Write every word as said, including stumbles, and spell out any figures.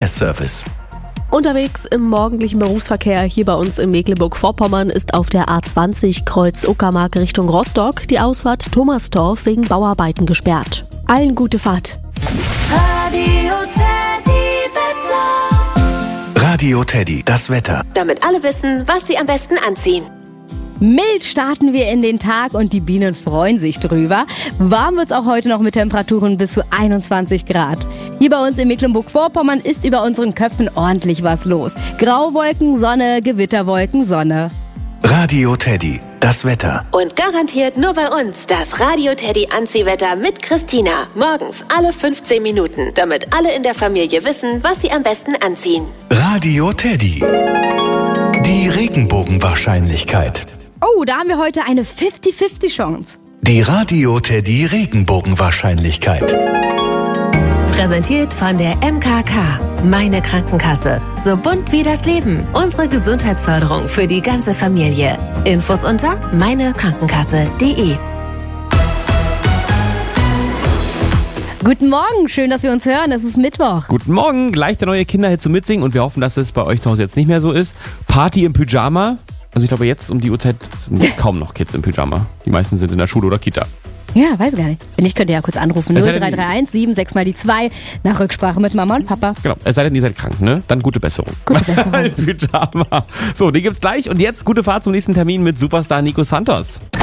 Service. Unterwegs im morgendlichen Berufsverkehr hier bei uns in Mecklenburg-Vorpommern ist auf der A zwanzig Kreuz Uckermark Richtung Rostock die Ausfahrt Thomasdorf wegen Bauarbeiten gesperrt. Allen gute Fahrt. Radio Teddy Wetter. Radio Teddy, das Wetter. Damit alle wissen, was sie am besten anziehen. Mild starten wir in den Tag und die Bienen freuen sich drüber. Warm wird's auch heute noch mit Temperaturen bis zu einundzwanzig Grad. Hier bei uns in Mecklenburg-Vorpommern ist über unseren Köpfen ordentlich was los. Grauwolken, Sonne, Gewitterwolken, Sonne. Radio Teddy, das Wetter. Und garantiert nur bei uns das Radio Teddy Anziehwetter mit Christina. Morgens alle fünfzehn Minuten, damit alle in der Familie wissen, was sie am besten anziehen. Radio Teddy. Die Regenbogenwahrscheinlichkeit. Oh, da haben wir heute eine fünfzig fünfzig Chance. Die Radio Teddy Regenbogenwahrscheinlichkeit. Präsentiert von der M K K. Meine Krankenkasse. So bunt wie das Leben. Unsere Gesundheitsförderung für die ganze Familie. Infos unter meine krankenkasse punkt de. Guten Morgen, schön, dass wir uns hören. Es ist Mittwoch. Guten Morgen, gleich der neue Kinderhit zum Mitsingen und wir hoffen, dass es bei euch zu Hause jetzt nicht mehr so ist. Party im Pyjama. Also ich glaube, jetzt um die Uhrzeit sind kaum noch Kids im Pyjama. Die meisten sind in der Schule oder Kita. Ja, weiß gar nicht. Wenn nicht, könnt ihr ja kurz anrufen. Es sei null denn- drei drei eins sieben sechs mal die zwei nach Rücksprache mit Mama und Papa. Genau, es sei denn, ihr seid krank, ne? Dann gute Besserung. Gute Besserung. Pyjama. So, die gibt's gleich und jetzt gute Fahrt zum nächsten Termin mit Superstar Nico Santos.